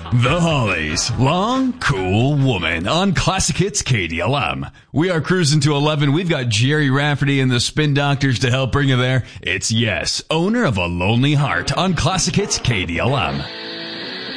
The Hollies, Long, Cool Woman on Classic Hits KDLM. We are cruising to 11. We've got Jerry Rafferty and the Spin Doctors to help bring you there. It's Yes, owner of a lonely heart on Classic Hits KDLM.